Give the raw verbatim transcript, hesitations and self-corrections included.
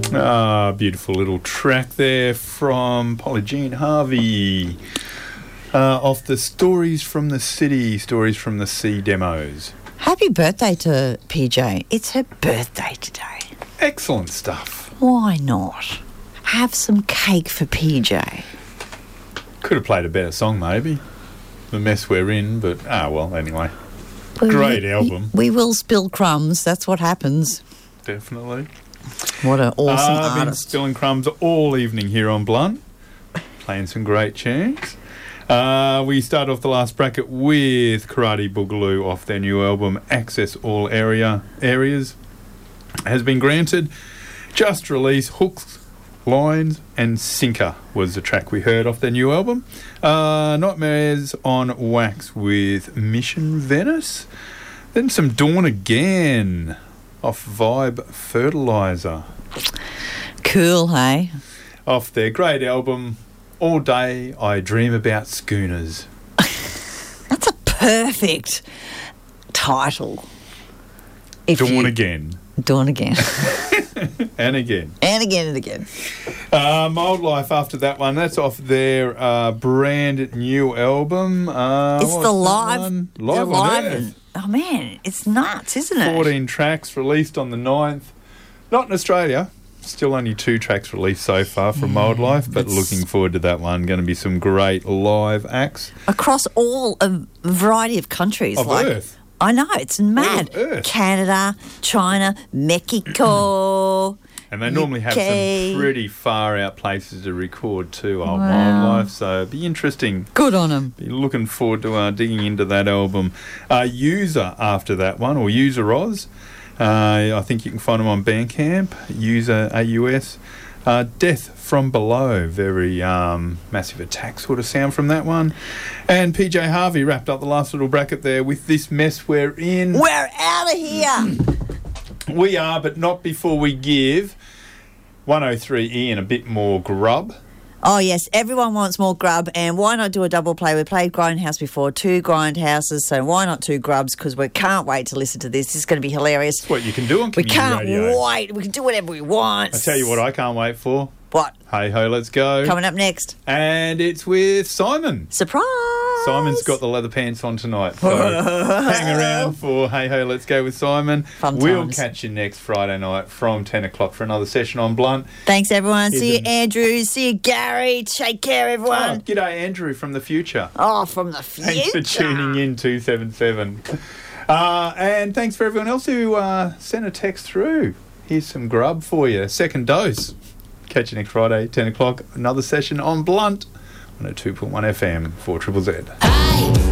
Ah, beautiful little track there from Polly Jean Harvey. Uh, off the Stories from the City, Stories from the Sea demos. Happy birthday to P J. It's her birthday today. Excellent stuff. Why not? Have some cake for P J. Could have played a better song, maybe. The mess we're in, but, ah, well, anyway. Well, Great we, album. We will spill crumbs. That's what happens. Definitely. What an awesome uh, I've been artist. spilling crumbs all evening here on Blunt, playing some great tunes. Uh, we start off the last bracket with Karate Boogaloo off their new album Access All Area Areas. Has been granted. Just released. Hooks, Lines and Sinker was the track we heard off their new album. Uh, Nightmares on Wax with Mission Venice. Then some Dawn Again off Vibe Fertilizer. Cool, hey? Off their great album All Day I Dream About Schooners. That's a perfect title. If Dawn you, Again. Dawn Again. And again. And again and again. Uh, Mould Life after that one. That's off their uh, brand new album. Uh, It's the live. Live the on live Earth. Oh, man, it's nuts, isn't it? fourteen tracks released on the ninth. Not in Australia. Still only two tracks released so far from Mould Life, but it's- looking forward to that one. Going to be some great live acts. Across all a variety of countries. Of like, Earth. I know, it's mad. of Earth. Canada, China, Mexico. And they normally have U K. some pretty far out places to record too, Old Wow. Mould Life. So it'd be interesting. Good on them. Be looking forward to uh, digging into that album. Uh, User after that one, or User Oz. Uh, I think you can find them on Bandcamp. User A U S. Uh, Death from Below, very um, Massive Attack sort of sound from that one. And P J Harvey wrapped up the last little bracket there with This Mess We're In. We're out of here. We are, but not before we give one oh three Ian a bit more grub. Oh, yes, everyone wants more grub, and why not do a double play? We played Grindhouse before, two Grindhouses, so why not two grubs? Because we can't wait to listen to this. This is going to be hilarious. That's what you can do on We community can't radio. wait. We can do whatever we want. I tell you what I can't wait for. What? Hey Ho, Let's Go. Coming up next. And it's with Simon. Surprise! Simon's got the leather pants on tonight, so hang around for Hey Ho, Let's Go with Simon. Fun We'll times. catch you next Friday night from ten o'clock for another session on Blunt. Thanks, everyone. See you, Isn't- Andrew. See you, Gary. Take care, Oh, everyone. g'day, Andrew from the future. Oh, from the future. Thanks for tuning in, two seven seven. Uh, and thanks for everyone else who uh, sent a text through. Here's some grub for you. Second dose. Catch you next Friday, ten o'clock. Another session on Blunt on a two point one F M for Triple Z.